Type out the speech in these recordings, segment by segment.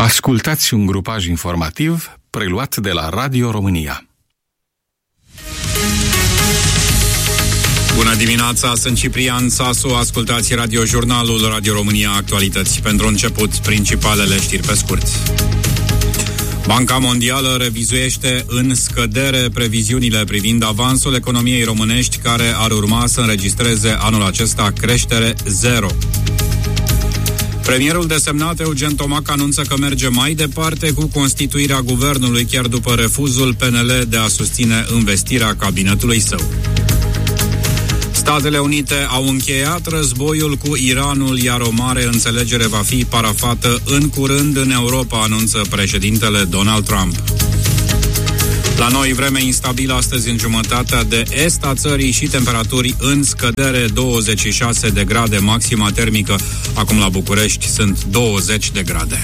Ascultați un grupaj informativ preluat de la Radio România. Bună dimineața, sunt Ciprian Sasu, ascultați radiojurnalul Radio România Actualități. Pentru început, principalele știri pe scurt. Banca Mondială revizuiește în scădere previziunile privind avansul economiei românești, care ar urma să înregistreze anul acesta creștere zero. Premierul desemnat Eugen Tomac anunță că merge mai departe cu constituirea guvernului, chiar după refuzul PNL de a susține investirea cabinetului său. Statele Unite au încheiat războiul cu Iranul, iar o mare înțelegere va fi parafată în curând în Europa, anunță președintele Donald Trump. La noi, vreme instabilă astăzi în jumătatea de est a țării și temperaturi în scădere, 26 de grade maxima termică. Acum la București sunt 20 de grade.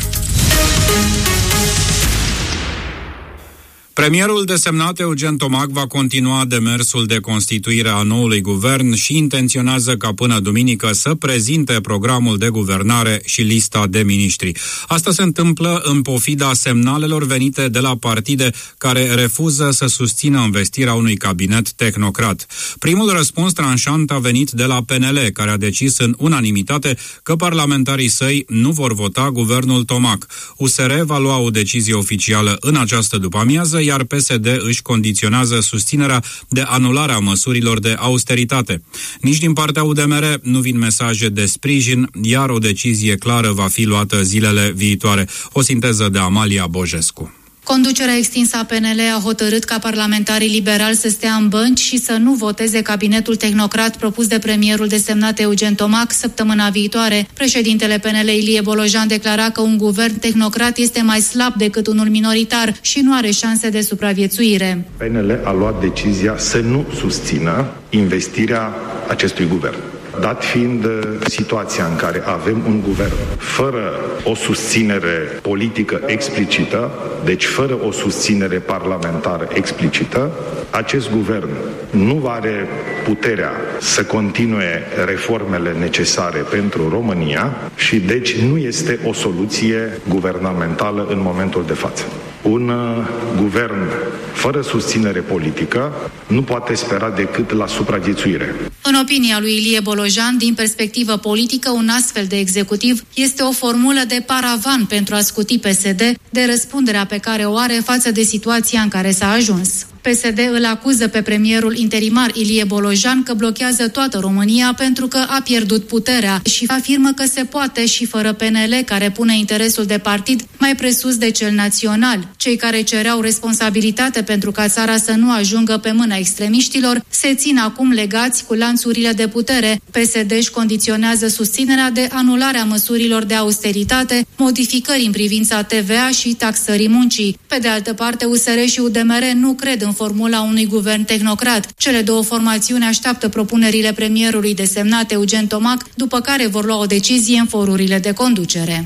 Premierul desemnat Eugen Tomac va continua demersul de constituire a noului guvern și intenționează ca până duminică să prezinte programul de guvernare și lista de miniștri. Asta se întâmplă în pofida semnalelor venite de la partide care refuză să susțină investirea unui cabinet tehnocrat. Primul răspuns tranșant a venit de la PNL, care a decis în unanimitate că parlamentarii săi nu vor vota guvernul Tomac. USR va lua o decizie oficială în această după-amiază, iar PSD își condiționează susținerea de anularea măsurilor de austeritate. Nici din partea UDMR nu vin mesaje de sprijin, iar o decizie clară va fi luată zilele viitoare. O sinteză de Amalia Bojescu. Conducerea extinsă a PNL a hotărât ca parlamentarii liberali să stea în bănci și să nu voteze cabinetul tehnocrat propus de premierul desemnat Eugen Tomac săptămâna viitoare. Președintele PNL Ilie Bolojan declara că un guvern tehnocrat este mai slab decât unul minoritar și nu are șanse de supraviețuire. PNL a luat decizia să nu susțină investirea acestui guvern. Dat fiind situația în care avem un guvern fără o susținere politică explicită, deci fără o susținere parlamentară explicită, acest guvern nu are puterea să continue reformele necesare pentru România și deci nu este o soluție guvernamentală în momentul de față. Un guvern fără susținere politică nu poate spera decât la supraviețuire. În opinia lui Ilie Bolojan, din perspectivă politică, un astfel de executiv este o formulă de paravan pentru a scuti PSD de răspunderea pe care o are față de situația în care s-a ajuns. PSD îl acuză pe premierul interimar Ilie Bolojan că blochează toată România pentru că a pierdut puterea și afirmă că se poate și fără PNL, care pune interesul de partid mai presus de cel național. Cei care cereau responsabilitate pentru ca țara să nu ajungă pe mâna extremiștilor se țin acum legați cu lanțurile de putere. PSD își condiționează susținerea de anularea măsurilor de austeritate, modificări în privința TVA și taxării muncii. Pe de altă parte, USR și UDMR nu cred în formula unui guvern tehnocrat. Cele două formațiuni așteaptă propunerile premierului desemnat Eugen Tomac, după care vor lua o decizie în forurile de conducere.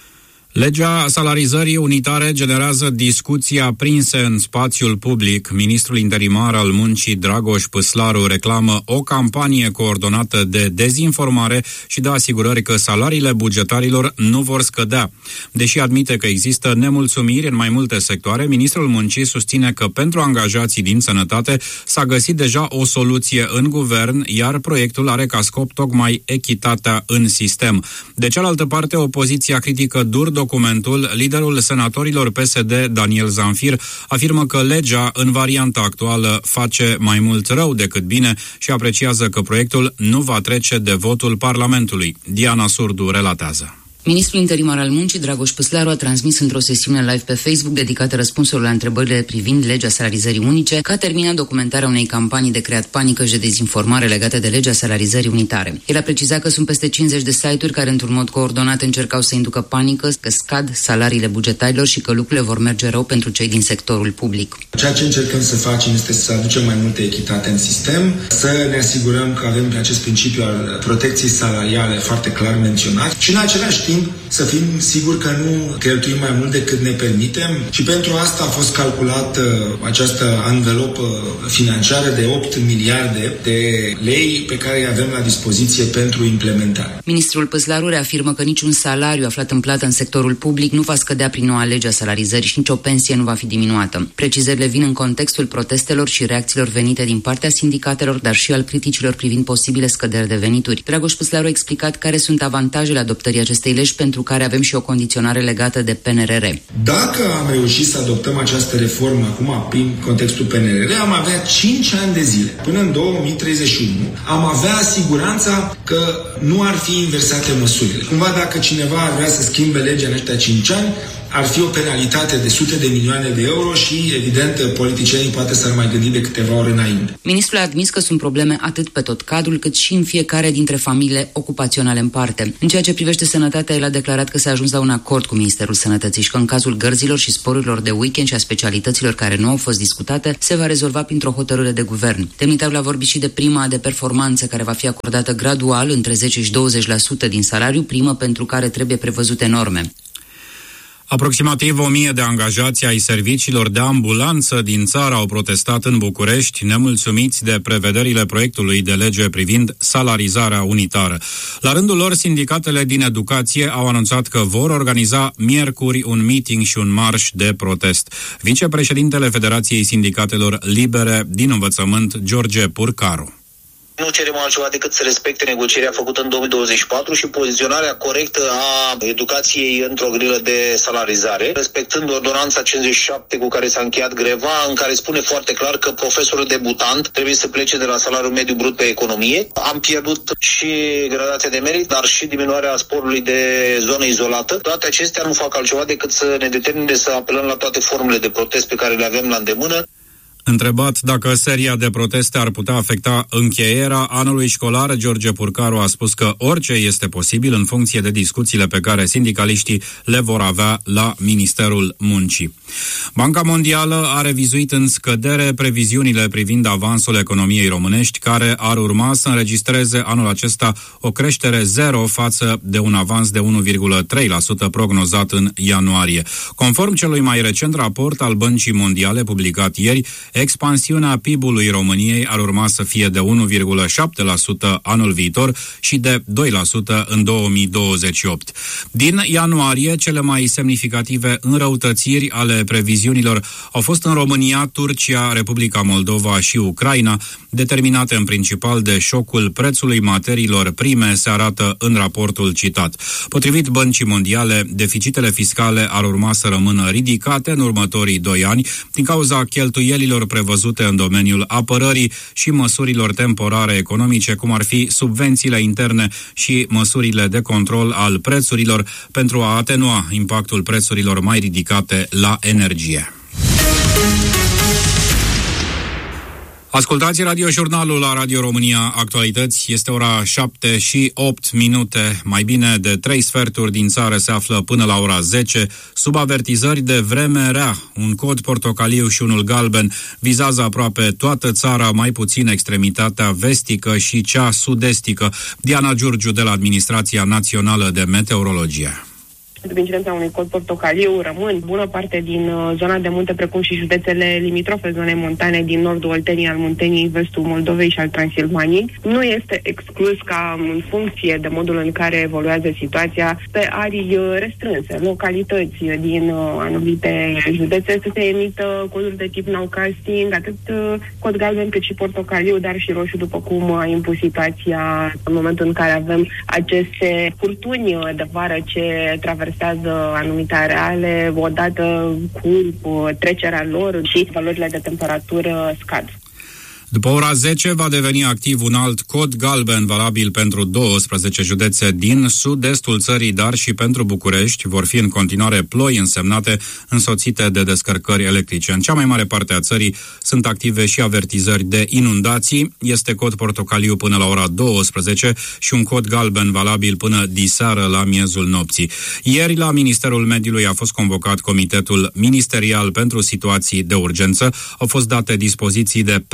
Legea salarizării unitare generează discuții aprinse în spațiul public. Ministrul interimar al muncii Dragoș Păslaru reclamă o campanie coordonată de dezinformare și de asigurări că salariile bugetarilor nu vor scădea. Deși admite că există nemulțumiri în mai multe sectoare, ministrul muncii susține că pentru angajații din sănătate s-a găsit deja o soluție în guvern, iar proiectul are ca scop tocmai echitatea în sistem. De cealaltă parte, opoziția critică dur documentul. Liderul senatorilor PSD, Daniel Zamfir, afirmă că legea în varianta actuală face mai mult rău decât bine și apreciază că proiectul nu va trece de votul Parlamentului. Diana Surdu relatează. Ministrul interimar al muncii, Dragoș Păslaru, a transmis într-o sesiune live pe Facebook dedicată răspunsurilor la întrebările privind legea salarizării unice că a terminat documentarea unei campanii de creat panică și de dezinformare legate de legea salarizării unitare. El a precizat că sunt peste 50 de site-uri care într-un mod coordonat încercau să inducă panică, că scad salariile bugetarilor și că lucrurile vor merge rău pentru cei din sectorul public. Ceea ce încercăm să facem este să aducem mai multă echitate în sistem, să ne asigurăm că avem acest principiu al protecției salariale foarte clar menționat și în același timp timp să fim siguri că nu cheltuim mai mult decât ne permitem și pentru asta a fost calculată această anvelopă financiară de 8 miliarde de lei pe care îi avem la dispoziție pentru implementare. Ministrul Păslaru reafirmă că niciun salariu aflat în plată în sectorul public nu va scădea prin noua lege a salarizării și nicio pensie nu va fi diminuată. Precizările vin în contextul protestelor și reacțiilor venite din partea sindicatelor, dar și al criticilor privind posibile scăderi de venituri. Dragoș Păslaru a explicat care sunt avantajele adoptării acestei legi, pentru care avem și o condiționare legată de PNRR. Dacă am reușit să adoptăm această reformă acum prin contextul PNRR, am avea 5 ani de zile. Până în 2031 am avea siguranța că nu ar fi inversate măsurile. Cumva dacă cineva ar vrea să schimbe legea în ăștia 5 ani, ar fi o penalitate de sute de milioane de euro și, evident, politicienii poate s-ar mai gândi de câteva ori înainte. Ministrul a admis că sunt probleme atât pe tot cadrul, cât și în fiecare dintre familiile ocupaționale în parte. În ceea ce privește sănătatea, el a declarat că s-a ajuns la un acord cu Ministerul Sănătății și că în cazul gărzilor și sporurilor de weekend și a specialităților care nu au fost discutate, se va rezolva printr-o hotărâre de guvern. Demnitarul a vorbit și de prima de performanță, care va fi acordată gradual între 10 și 20% din salariu, primă pentru care trebuie prevăzute norme. Aproximativ 1000 de angajați ai serviciilor de ambulanță din țară au protestat în București, nemulțumiți de prevederile proiectului de lege privind salarizarea unitară. La rândul lor, sindicatele din educație au anunțat că vor organiza miercuri un meeting și un marș de protest. Vicepreședintele Federației Sindicatelor Libere din Învățământ, George Purcaru. Nu cerem altceva decât să respecte negocierea făcută în 2024 și poziționarea corectă a educației într-o grilă de salarizare, respectând ordonanța 57 cu care s-a încheiat greva, în care spune foarte clar că profesorul debutant trebuie să plece de la salariul mediu brut pe economie. Am pierdut și gradația de merit, dar și diminuarea sporului de zonă izolată. Toate acestea nu fac altceva decât să ne determine să apelăm la toate formele de protest pe care le avem la îndemână. Întrebat dacă seria de proteste ar putea afecta încheierea anului școlar, George Purcaru a spus că orice este posibil în funcție de discuțiile pe care sindicaliștii le vor avea la Ministerul Muncii. Banca Mondială a revizuit în scădere previziunile privind avansul economiei românești, care ar urma să înregistreze anul acesta o creștere zero față de un avans de 1,3% prognozat în ianuarie. Conform celui mai recent raport al Băncii Mondiale publicat ieri, expansiunea PIB-ului României ar urma să fie de 1,7% anul viitor și de 2% în 2028. Din ianuarie, cele mai semnificative înrăutățiri ale previziunilor au fost în România, Turcia, Republica Moldova și Ucraina, determinate în principal de șocul prețului materiilor prime, se arată în raportul citat. Potrivit Băncii Mondiale, deficitele fiscale ar urma să rămână ridicate în următorii 2 ani din cauza cheltuielilor prevăzute în domeniul apărării și măsurilor temporare economice, cum ar fi subvențiile interne și măsurile de control al prețurilor pentru a atenua impactul prețurilor mai ridicate la energie. Ascultați Radiojurnalul la Radio România Actualități. Este ora 7 și 8 minute. Mai bine de 3 sferturi din țară se află până la ora 10 sub avertizări de vreme rea. Un cod portocaliu și unul galben vizează aproape toată țara, mai puțin extremitatea vestică și cea sud-estică. Diana Giurgiu de la Administrația Națională de Meteorologie. Sub incidența unui cod portocaliu rămân bună parte din zona de munte, precum și județele limitrofe zonei montane din nordul Olteniei, al Munteniei, vestul Moldovei și al Transilvaniei. Nu este exclus ca, în funcție de modul în care evoluează situația, pe arii restrânse, localități din anumite județe, să se emită coduri de tip nowcasting, atât cod galben cât și portocaliu, dar și roșu, după cum a impus situația în momentul în care avem aceste furtuni de vară ce traversează anumite areale, odată cu trecerea lor și valorile de temperatură scad. După ora 10 va deveni activ un alt cod galben valabil pentru 12 județe din sud-estul țării, dar și pentru București. Vor fi în continuare ploi însemnate, însoțite de descărcări electrice. În cea mai mare parte a țării sunt active și avertizări de inundații. Este cod portocaliu până la ora 12 și un cod galben valabil până diseară la miezul nopții. Ieri la Ministerul Mediului a fost convocat Comitetul Ministerial pentru Situații de Urgență. Au fost date dispoziții de pregolire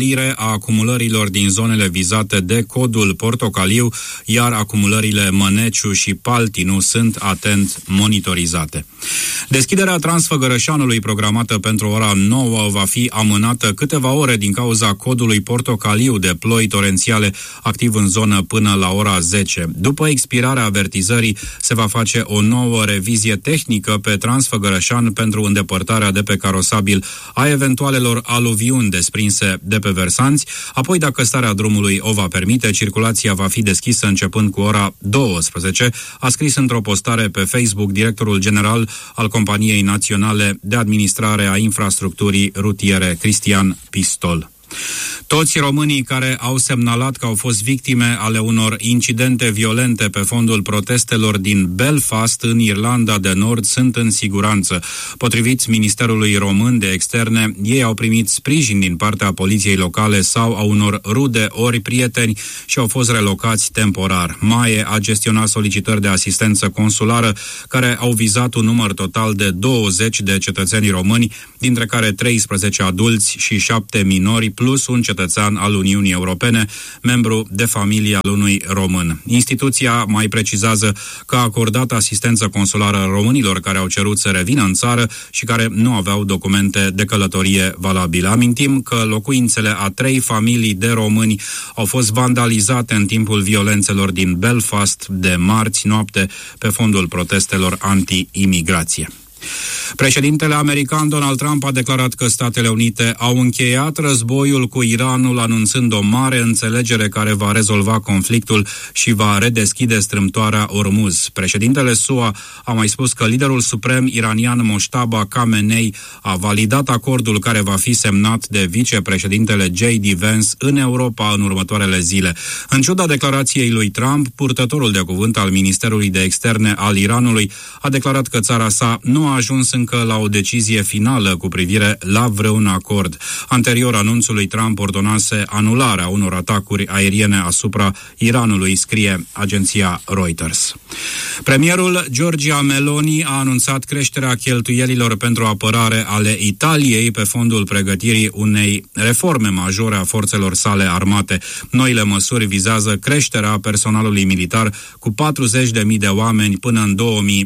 stabilire a acumulărilor din zonele vizate de codul portocaliu, iar acumulările Măneciu și Paltinu sunt atent monitorizate. Deschiderea Transfăgărășanului programată pentru ora 9 va fi amânată câteva ore din cauza codului portocaliu de ploi torențiale activ în zonă până la ora 10. După expirarea avertizării se va face o nouă revizie tehnică pe Transfăgărășan pentru îndepărtarea de pe carosabil a eventualelor aluviuni desprinse de pe versanți. Apoi, dacă starea drumului o va permite, circulația va fi deschisă începând cu ora 12, a scris într-o postare pe Facebook directorul general al Companiei Naționale de Administrare a Infrastructurii Rutiere, Cristian Pistol. Toți românii care au semnalat că au fost victime ale unor incidente violente pe fondul protestelor din Belfast, în Irlanda de Nord, sunt în siguranță. Potrivit Ministerului Român de Externe, ei au primit sprijin din partea poliției locale sau a unor rude ori prieteni și au fost relocați temporar. MAE a gestionat solicitări de asistență consulară care au vizat un număr total de 20 de cetățeni români, dintre care 13 adulți și 7 minori, plus un cetățean al Uniunii Europene, membru de familie al unui român. Instituția mai precizează că a acordat asistență consulară românilor care au cerut să revină în țară și care nu aveau documente de călătorie valabile. Amintim că locuințele a 3 familii de români au fost vandalizate în timpul violențelor din Belfast de marți noapte pe fondul protestelor anti-imigrație. Președintele american Donald Trump a declarat că Statele Unite au încheiat războiul cu Iranul, anunțând o mare înțelegere care va rezolva conflictul și va redeschide strâmtoarea Ormuz. Președintele SUA a mai spus că liderul suprem iranian Mojtaba Khamenei a validat acordul care va fi semnat de vicepreședintele J.D. Vance în Europa în următoarele zile. În ciuda declarației lui Trump, purtătorul de cuvânt al Ministerului de Externe al Iranului a declarat că țara sa nu a ajuns încă la o decizie finală cu privire la vreun acord. Anterior anunțului, Trump ordonase anularea unor atacuri aeriene asupra Iranului, scrie agenția Reuters. Premierul Giorgia Meloni a anunțat creșterea cheltuielilor pentru apărare ale Italiei pe fondul pregătirii unei reforme majore a forțelor sale armate. Noile măsuri vizează creșterea personalului militar cu 40.000 de oameni până în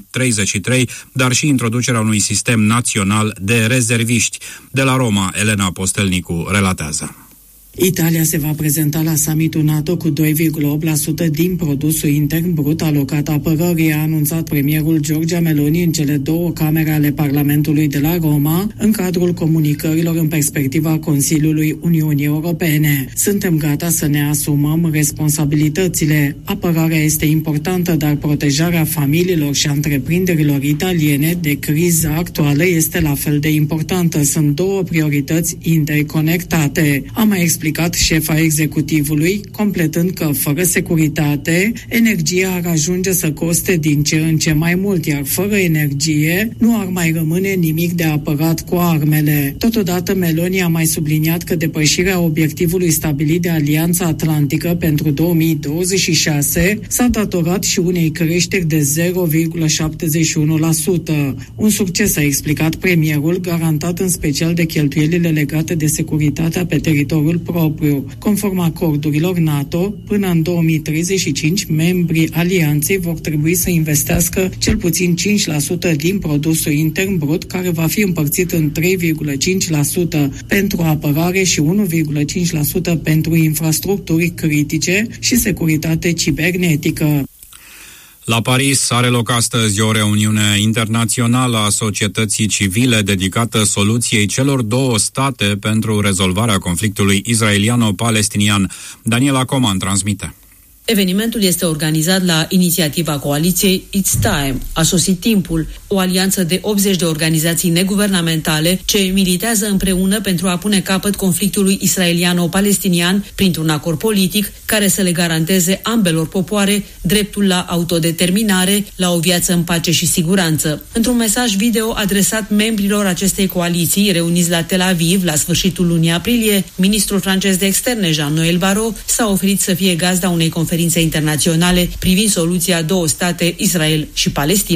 2033, dar și introducerea unui sistem național de rezerviști. De la Roma, Elena Postelnicu relatează. Italia se va prezenta la summitul NATO cu 2,8% din produsul intern brut alocat apărării, a anunțat premierul Giorgia Meloni în cele 2 camere ale Parlamentului de la Roma, în cadrul comunicărilor în perspectiva Consiliului Uniunii Europene. Suntem gata să ne asumăm responsabilitățile. Apărarea este importantă, dar protejarea familiilor și a întreprinderilor italiene de criza actuală este la fel de importantă. Sunt 2 priorități interconectate. Am mai explicat șefa executivului, completând că fără securitate, energia ar ajunge să coste din ce în ce mai mult, iar fără energie nu ar mai rămâne nimic de apărat cu armele. Totodată, Meloni a mai subliniat că depășirea obiectivului stabilit de Alianța Atlantică pentru 2026 s-a datorat și unei creșteri de 0,71%. Un succes, a explicat premierul, garantat în special de cheltuielile legate de securitatea pe teritoriul propriu. Conform acordurilor NATO, până în 2035, membrii alianței vor trebui să investească cel puțin 5% din produsul intern brut, care va fi împărțit în 3,5% pentru apărare și 1,5% pentru infrastructuri critice și securitate cibernetică. La Paris are loc astăzi o reuniune internațională a societății civile dedicată soluției celor 2 state pentru rezolvarea conflictului israeliano-palestinian. Daniela Coman transmite. Evenimentul este organizat la inițiativa coaliției It's Time, a sosit timpul, o alianță de 80 de organizații neguvernamentale ce militează împreună pentru a pune capăt conflictului israeliano-palestinian printr-un acord politic care să le garanteze ambelor popoare dreptul la autodeterminare, la o viață în pace și siguranță. Într-un mesaj video adresat membrilor acestei coaliții reuniți la Tel Aviv la sfârșitul lunii aprilie, ministrul francez de externe Jean-Noël Barrot s-a oferit să fie gazda unei conferințe internaționale privind soluția 2 state, Israel și Palestina.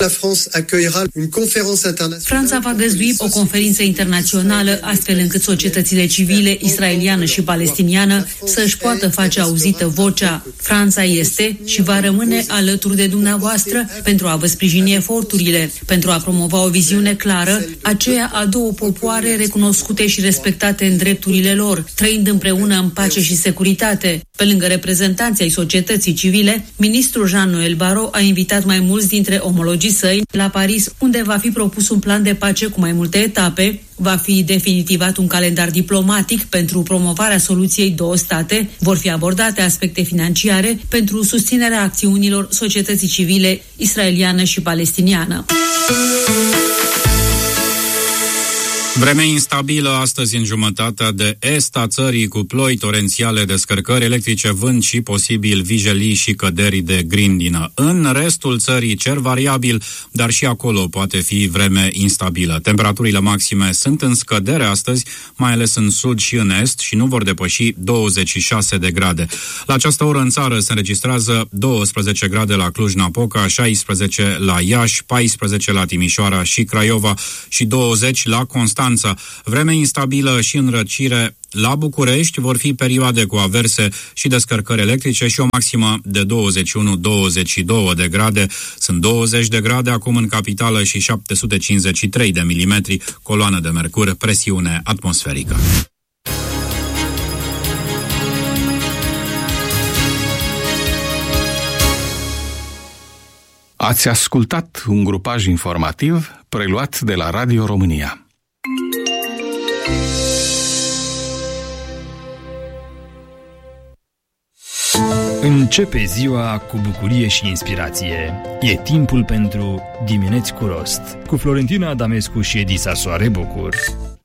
Franța va găzdui o conferință internațională astfel încât societățile civile israeliană și palestiniană să-și poată face auzită vocea. Franța este și va rămâne alături de dumneavoastră pentru a vă sprijini eforturile, pentru a promova o viziune clară, aceea a două popoare recunoscute și respectate în drepturile lor, trăind împreună în pace și securitate. Pe lângă reprezentanții ai societății civile, ministrul Jean-Noël Barrot a invitat mai mulți dintre omologii săi la Paris, unde va fi propus un plan de pace cu mai multe etape, va fi definitivat un calendar diplomatic pentru promovarea soluției două state, vor fi abordate aspecte financiare pentru susținerea acțiunilor societății civile israeliană și palestiniană. Vreme instabilă astăzi în jumătatea de est a țării, cu ploi torențiale, descărcări electrice, vânt și posibil vijelii și căderi de grindină. În restul țării cer variabil, dar și acolo poate fi vreme instabilă. Temperaturile maxime sunt în scădere astăzi, mai ales în sud și în est, și nu vor depăși 26 de grade. La această oră în țară se înregistrează 12 grade la Cluj-Napoca, 16 la Iași, 14 la Timișoara și Craiova și 20 la Constanța. Vreme instabilă și înrăcire la București, vor fi perioade cu averse și descărcări electrice și o maximă de 21-22 de grade. Sunt 20 de grade acum în capitală și 753 de milimetri, coloană de mercur, presiune atmosferică. Ați ascultat un grupaj informativ preluat de la Radio România. Începe ziua cu bucurie și inspirație. E timpul pentru Dimineți cu Rost, cu Florentina Adamescu și Edisa Soare Bucur.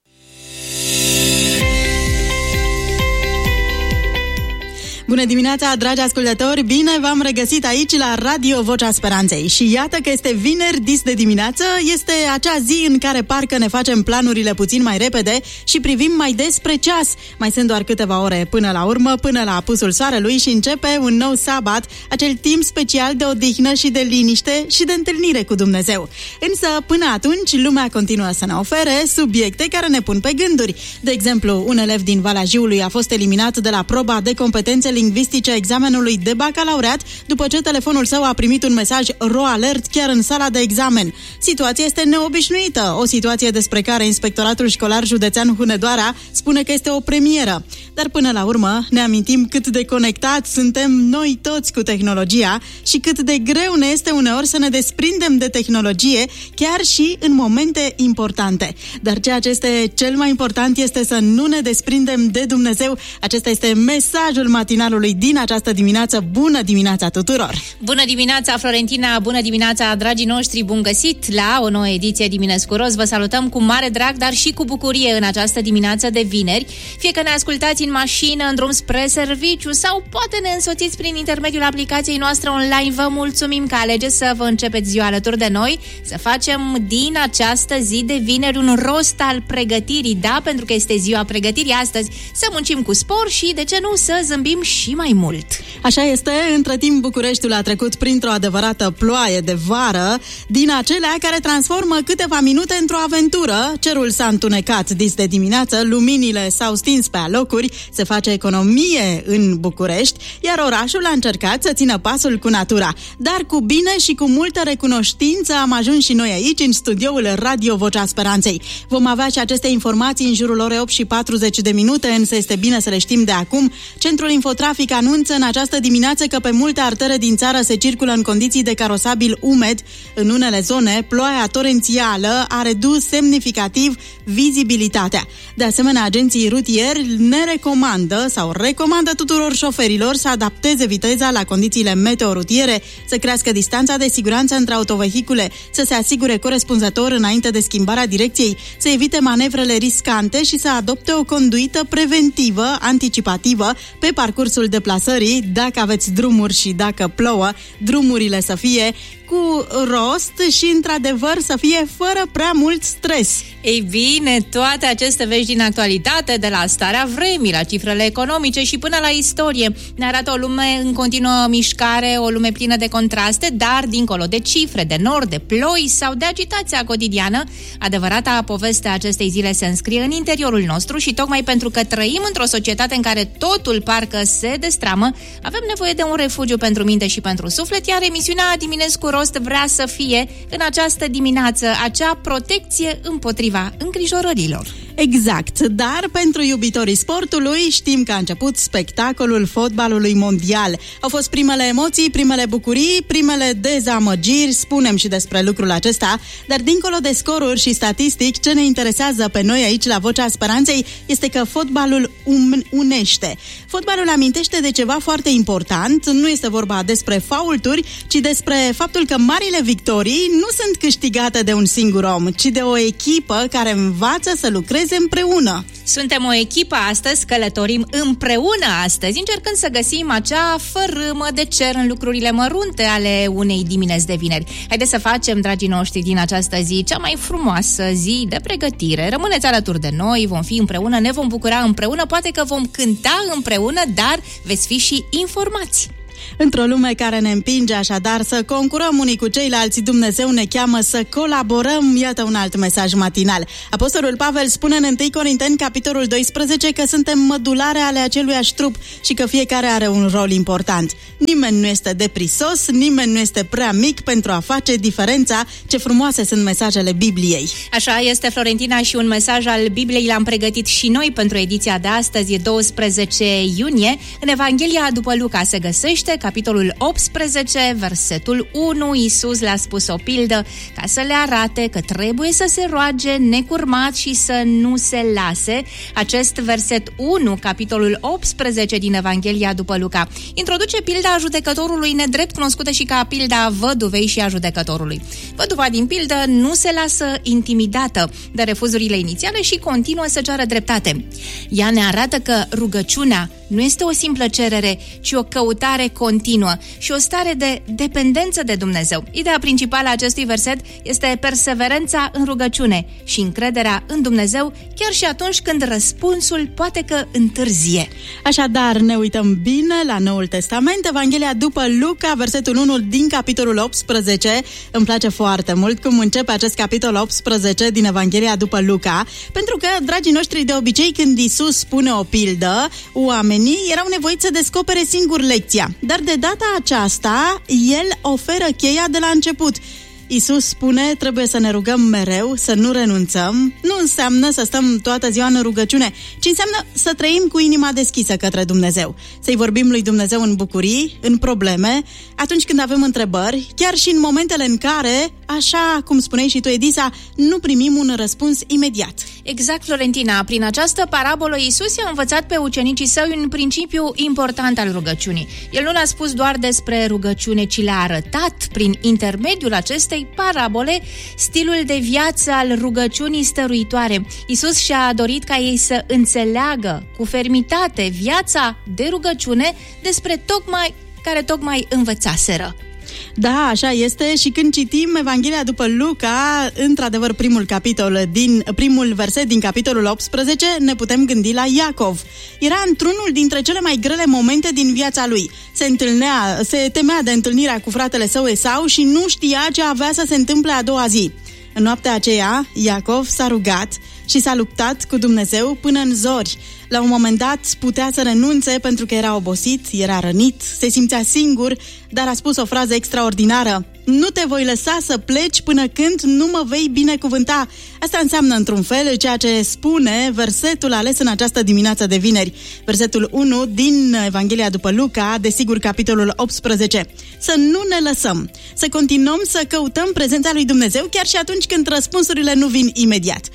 Bună dimineața, dragi ascultători! Bine v-am regăsit aici la Radio Vocea Speranței. Și iată că este vineri, dis de dimineață, este acea zi în care parcă ne facem planurile puțin mai repede și privim mai des spre ceas. Mai sunt doar câteva ore până la urmă, până la apusul soarelui și începe un nou sabat, acel timp special de odihnă și de liniște și de întâlnire cu Dumnezeu. Însă, până atunci, lumea continuă să ne ofere subiecte care ne pun pe gânduri. De exemplu, un elev din Valea Jiului a fost eliminat de la proba de competențe lingvistice examenului de bacalaureat după ce telefonul său a primit un mesaj RO alert chiar în sala de examen. Situația este neobișnuită, o situație despre care Inspectoratul Școlar Județean Hunedoara spune că este o premieră. Dar până la urmă ne amintim cât de conectați suntem noi toți cu tehnologia și cât de greu ne este uneori să ne desprindem de tehnologie, chiar și în momente importante. Dar ceea ce este cel mai important este să nu ne desprindem de Dumnezeu. Acesta este mesajul matinalului din această dimineață. Bună dimineața tuturor! Bună dimineața, Florentina! Bună dimineața, dragii noștri! Bun găsit la o nouă ediție Dimineți cu Rost. Vă salutăm cu mare drag, dar și cu bucurie în această dimineață de vineri. Fie că ne ascultați în mașină, în drum spre serviciu sau poate ne însoțiți prin intermediul aplicației noastre online, vă mulțumim că alegeți să vă începeți ziua alături de noi, să facem din această zi de vineri un rost al pregătirii, da, pentru că este ziua pregătirii astăzi, să muncim cu spor și, de ce nu, să zâmbim și mai mult. Așa este, între timp Bucureștiul a trecut printr-o adevărată ploaie de vară, din acelea care transformă câteva minute într-o aventură. Cerul s-a întunecat dis de dimineață, luminile s-au stins pe alocuri, se face economie în București, iar orașul a încercat să țină pasul cu natura. Dar cu bine și cu multă recunoștință am ajuns și noi aici, în studioul Radio Vocea Speranței. Vom avea și aceste informații în jurul orei 8:40, însă este bine să le știm de acum. Centrul Infotrafic anunță în această dimineață că pe multe artere din țară se circulă în condiții de carosabil umed. În unele zone, ploaia torențială a redus semnificativ vizibilitatea. De asemenea, agenții rutieri ne recomandă tuturor șoferilor să adapteze viteza la condițiile meteorutiere, să crească distanța de siguranță între autovehicule, să se asigure corespunzător înainte de schimbarea direcției, să evite manevrele riscante și să adopte o conduită preventivă, anticipativă, pe parcursul procesul deplasării, dacă aveți drumuri și dacă plouă, drumurile să fie cu rost și, într-adevăr, să fie fără prea mult stres. Ei bine, toate aceste vești din actualitate, de la starea vremii, la cifrele economice și până la istorie, ne arată o lume în continuă mișcare, o lume plină de contraste, dar dincolo de cifre, de nori, de ploi sau de agitația cotidiană, adevărata poveste a acestei zile se înscrie în interiorul nostru și tocmai pentru că trăim într-o societate în care totul parcă se destramă, avem nevoie de un refugiu pentru minte și pentru suflet, iar emisiunea Diminescu Rost vrea să fie în această dimineață acea protecție împotriva îngrijorărilor. Exact, dar pentru iubitorii sportului știm că a început spectacolul fotbalului mondial. Au fost primele emoții, primele bucurii, primele dezamăgiri, spunem și despre lucrul acesta, dar dincolo de scoruri și statistic, ce ne interesează pe noi aici la Vocea Speranței este că fotbalul unește. Fotbalul amintește de ceva foarte important, nu este vorba despre faulturi, ci despre faptul că marile victorii nu sunt câștigate de un singur om, ci de o echipă care învață să lucreze împreună. Suntem o echipă astăzi, călătorim împreună astăzi, încercând să găsim acea fărâmă de cer în lucrurile mărunte ale unei dimineți de vineri. Haideți să facem, dragii noștri, din această zi cea mai frumoasă zi de pregătire. Rămâneți alături de noi, vom fi împreună, ne vom bucura împreună, poate că vom cânta împreună, dar veți fi și informați. Într-o lume care ne împinge așadar să concurăm unii cu ceilalți, Dumnezeu ne cheamă să colaborăm. Iată un alt mesaj matinal. Apostolul Pavel spune în 1 Corinteni, capitolul 12, că suntem mădulare ale aceluiași trup și că fiecare are un rol important. Nimeni nu este deprisos, nimeni nu este prea mic pentru a face diferența. Ce frumoase sunt mesajele Bibliei. Așa este, Florentina, și un mesaj al Bibliei l-am pregătit și noi pentru ediția de astăzi, e 12 iunie. În Evanghelia după Luca se găsește capitolul 18, versetul 1, Iisus le-a spus o pildă ca să le arate că trebuie să se roage necurmat și să nu se lase. Acest verset 1, capitolul 18 din Evanghelia după Luca, introduce pilda judecătorului nedrept, cunoscută și ca pilda văduvei și a judecătorului. Văduva din pildă nu se lasă intimidată de refuzurile inițiale și continuă să ceară dreptate. Ea ne arată că rugăciunea nu este o simplă cerere, ci o căutare continuă și o stare de dependență de Dumnezeu. Ideea principală a acestui verset este perseverența în rugăciune și încrederea în Dumnezeu, chiar și atunci când răspunsul poate că întârzie. Așadar, ne uităm bine la Noul Testament, Evanghelia după Luca, versetul 1 din capitolul 18. Îmi place foarte mult cum începe acest capitol 18 din Evanghelia după Luca, pentru că, dragii noștri, de obicei când Iisus spune o pildă, oamenii erau nevoiți să descopere singur lecția. Dar de data aceasta, el oferă cheia de la început. Iisus spune, trebuie să ne rugăm mereu, să nu renunțăm. Nu înseamnă să stăm toată ziua în rugăciune, ci înseamnă să trăim cu inima deschisă către Dumnezeu. Să-i vorbim lui Dumnezeu în bucurii, în probleme, atunci când avem întrebări, chiar și în momentele în care, așa cum spuneai și tu, Edisa, nu primim un răspuns imediat. Exact, Florentina. Prin această parabolă, Iisus i-a învățat pe ucenicii săi un principiu important al rugăciunii. El nu le-a spus doar despre rugăciune, ci le-a arătat prin intermediul acestei parabole stilul de viață al rugăciunii stăruitoare. Iisus și-a dorit ca ei să înțeleagă cu fermitate viața de rugăciune despre care tocmai învățaseră. Da, așa este, și când citim Evanghelia după Luca, într-adevăr primul verset din capitolul 18, ne putem gândi la Iacov. Era într-unul dintre cele mai grele momente din viața lui. Se temea de întâlnirea cu fratele său Esau și nu știa ce avea să se întâmple a doua zi. În noaptea aceea, Iacov s-a rugat și s-a luptat cu Dumnezeu până în zori. La un moment dat putea să renunțe pentru că era obosit, era rănit, se simțea singur, dar a spus o frază extraordinară: nu te voi lăsa să pleci până când nu mă vei binecuvânta. Asta înseamnă, într-un fel, ceea ce spune versetul ales în această dimineață de vineri. Versetul 1 din Evanghelia după Luca, desigur capitolul 18. Să nu ne lăsăm, să continuăm să căutăm prezența lui Dumnezeu chiar și atunci când răspunsurile nu vin imediat.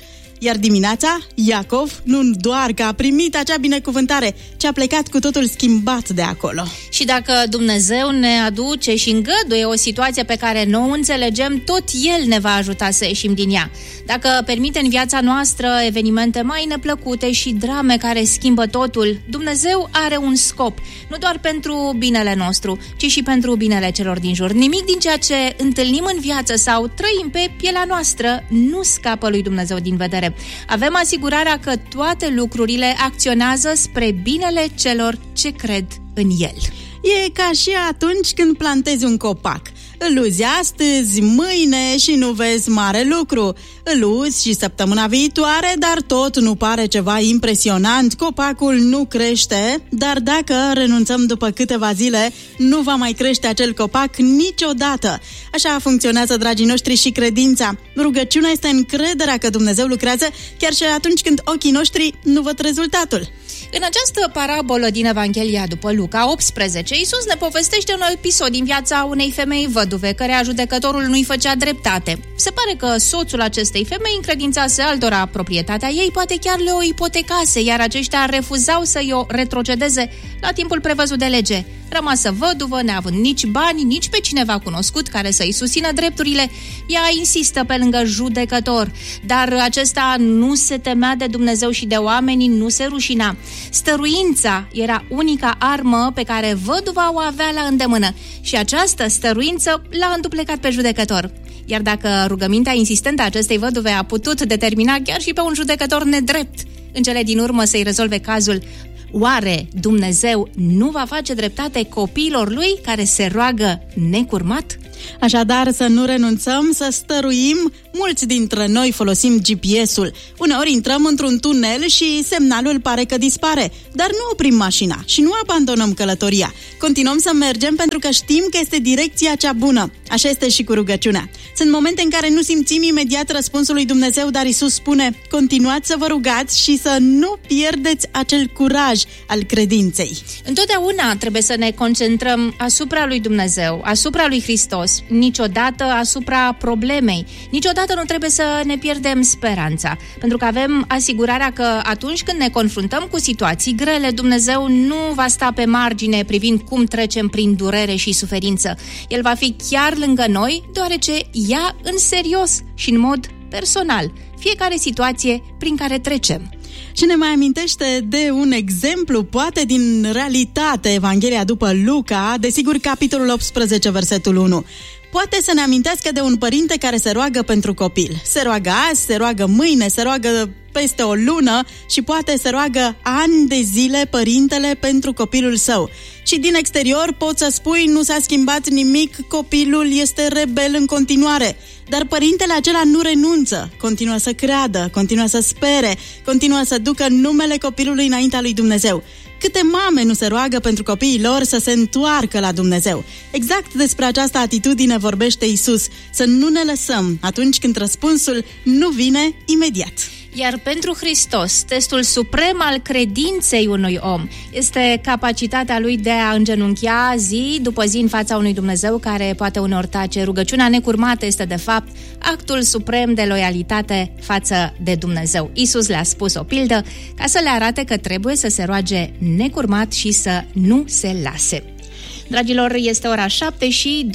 Iar dimineața, Iacov nu doar că a primit acea binecuvântare, ci a plecat cu totul schimbat de acolo. Și dacă Dumnezeu ne aduce și îngăduie o situație pe care nu o înțelegem, tot El ne va ajuta să ieșim din ea. Dacă permite în viața noastră evenimente mai neplăcute și drame care schimbă totul, Dumnezeu are un scop, nu doar pentru binele nostru, ci și pentru binele celor din jur. Nimic din ceea ce întâlnim în viață sau trăim pe pielea noastră nu scapă lui Dumnezeu din vedere. Avem asigurarea că toate lucrurile acționează spre binele celor ce cred în El. E ca și atunci când plantezi un copac. Îl uzi astăzi, mâine și nu vezi mare lucru. Îl uzi și săptămâna viitoare, dar tot nu pare ceva impresionant. Copacul nu crește, dar dacă renunțăm după câteva zile, nu va mai crește acel copac niciodată. Așa funcționează, dragii noștri, și credința. Rugăciunea este încrederea că Dumnezeu lucrează chiar și atunci când ochii noștri nu văd rezultatul. În această parabolă din Evanghelia după Luca 18, Iisus ne povestește un episod din viața unei femei văduve, căreia judecătorul nu-i făcea dreptate. Se pare că soțul acestei femei încredințase altora proprietatea ei, poate chiar le o ipotecase, iar aceștia refuzau să-i o retrocedeze la timpul prevăzut de lege. Rămasă văduvă, neavând nici bani, nici pe cineva cunoscut care să-i susțină drepturile, ea insistă pe lângă judecător. Dar acesta nu se temea de Dumnezeu și de oameni, nu se rușina. Stăruința era unica armă pe care văduva o avea la îndemână și această stăruință l-a înduplecat pe judecător. Iar dacă rugămintea insistentă a acestei văduve a putut determina chiar și pe un judecător nedrept în cele din urmă să-i rezolve cazul, oare Dumnezeu nu va face dreptate copiilor lui care se roagă necurmat? Așadar, să nu renunțăm, să stăruim. Mulți dintre noi folosim GPS-ul. Uneori intrăm într-un tunel și semnalul pare că dispare, dar nu oprim mașina și nu abandonăm călătoria. Continuăm să mergem pentru că știm că este direcția cea bună. Așa este și cu rugăciunea. Sunt momente în care nu simțim imediat răspunsul lui Dumnezeu, dar Iisus spune: continuați să vă rugați și să nu pierdeți acel curaj al credinței. Întotdeauna trebuie să ne concentrăm asupra lui Dumnezeu, asupra lui Hristos, niciodată asupra problemei. Niciodată nu trebuie să ne pierdem speranța, pentru că avem asigurarea că atunci când ne confruntăm cu situații grele, Dumnezeu nu va sta pe margine privind cum trecem prin durere și suferință. El va fi chiar lângă noi, deoarece ia în serios și în mod personal fiecare situație prin care trecem. Și ne mai amintește de un exemplu, poate din realitate, Evanghelia după Luca, desigur capitolul 18, versetul 1. Poate să ne amintească de un părinte care se roagă pentru copil. Se roagă azi, se roagă mâine, se roagă peste o lună și poate se roagă ani de zile părintele pentru copilul său. Și din exterior poți să spui: nu s-a schimbat nimic, copilul este rebel în continuare. Dar părintele acela nu renunță, continuă să creadă, continuă să spere, continuă să ducă numele copilului înaintea lui Dumnezeu. Câte mame nu se roagă pentru copiii lor să se întoarcă la Dumnezeu? Exact despre această atitudine vorbește Iisus, să nu ne lăsăm atunci când răspunsul nu vine imediat. Iar pentru Hristos, testul suprem al credinței unui om este capacitatea lui de a îngenunchia zi după zi în fața unui Dumnezeu care poate uneori tace. Rugăciunea necurmată este, de fapt, actul suprem de loialitate față de Dumnezeu. Iisus le-a spus o pildă ca să le arate că trebuie să se roage necurmat și să nu se lase. Dragilor, este ora 7 și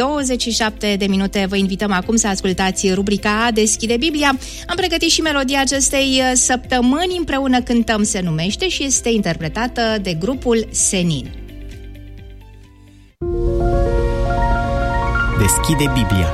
27 de minute. Vă invităm acum să ascultați rubrica Deschide Biblia. Am pregătit și melodia acestei săptămâni, Împreună cântăm se numește și este interpretată de grupul Senin. Deschide Biblia.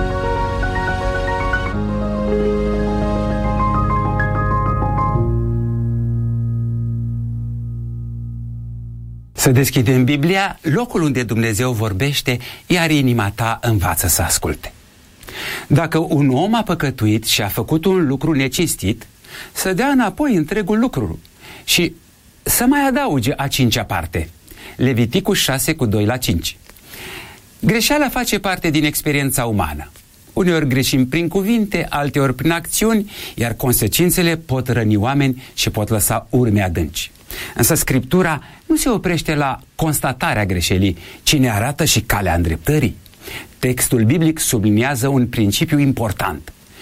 Să deschidem Biblia, locul unde Dumnezeu vorbește, iar inima ta învață să asculte. Dacă un om a păcătuit și a făcut un lucru necinstit, să dea înapoi întregul lucru și să mai adauge a cincea parte. Leviticul 6 cu 2-5. Greșeala face parte din experiența umană. Uneori greșim prin cuvinte, alteori prin acțiuni, iar consecințele pot răni oameni și pot lăsa urme adânci. Însă Scriptura nu se oprește la constatarea greșelii, ci ne arată și calea îndreptării. Textul biblic subliniază un principiu important.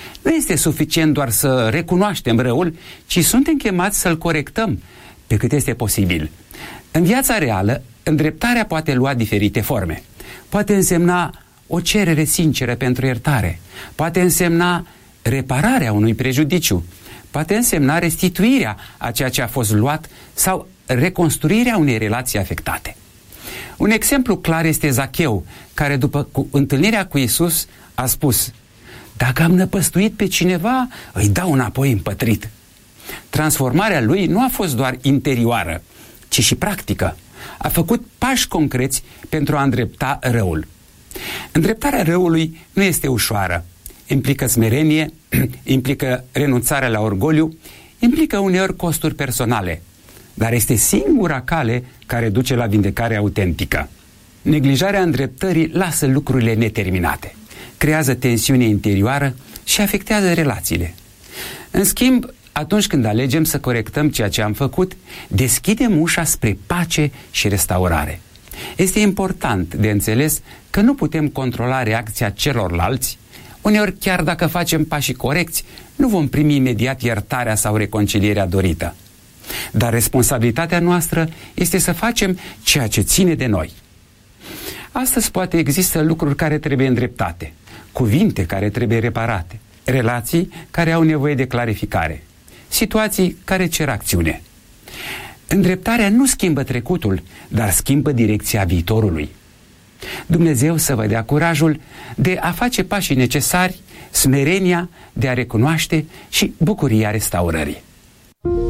Nu este suficient doar să recunoaștem răul, ci suntem chemați să-l corectăm pe cât este posibil. În viața reală, îndreptarea poate lua diferite forme. Poate însemna o cerere sinceră pentru iertare, poate însemna repararea unui prejudiciu, poate însemna restituirea a ceea ce a fost luat sau reconstruirea unei relații afectate. Un exemplu clar este Zacheu, care după întâlnirea cu Iisus a spus: dacă am năpăstuit pe cineva, îi dau înapoi împătrit. Transformarea lui nu a fost doar interioară, ci și practică. A făcut pași concreți pentru a îndrepta răul. Îndreptarea răului nu este ușoară. Implică smerenie, implică renunțarea la orgoliu, implică uneori costuri personale, dar este singura cale care duce la vindecare autentică. Neglijarea îndreptării lasă lucrurile neterminate, creează tensiune interioară și afectează relațiile. În schimb, atunci când alegem să corectăm ceea ce am făcut, deschidem ușa spre pace și restaurare. Este important de înțeles că nu putem controla reacția celorlalți. Uneori, chiar dacă facem pașii corecți, nu vom primi imediat iertarea sau reconcilierea dorită. Dar responsabilitatea noastră este să facem ceea ce ține de noi. Astăzi poate există lucruri care trebuie îndreptate, cuvinte care trebuie reparate, relații care au nevoie de clarificare, situații care cer acțiune. Îndreptarea nu schimbă trecutul, dar schimbă direcția viitorului. Dumnezeu să vă dea curajul de a face pașii necesari, smerenia de a recunoaște și bucuria restaurării.